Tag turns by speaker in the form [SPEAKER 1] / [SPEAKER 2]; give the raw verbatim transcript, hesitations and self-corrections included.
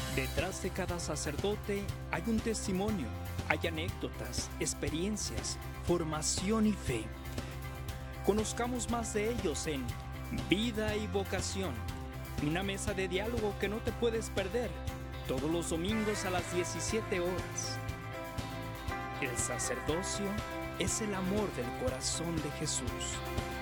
[SPEAKER 1] Detrás de cada sacerdote hay un testimonio, hay anécdotas, experiencias, formación y fe. Conozcamos más de ellos en Vida y Vocación, una mesa de diálogo que no te puedes perder, todos los domingos a las diecisiete horas. El sacerdocio es el amor del corazón de Jesús.